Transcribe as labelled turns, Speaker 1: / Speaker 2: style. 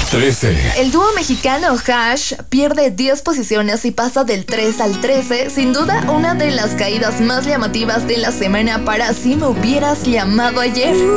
Speaker 1: 13.
Speaker 2: El dúo mexicano Hash pierde 10 posiciones y pasa del 3 al 13. Sin duda, una de las caídas más llamativas de la semana para Si me hubieras llamado ayer.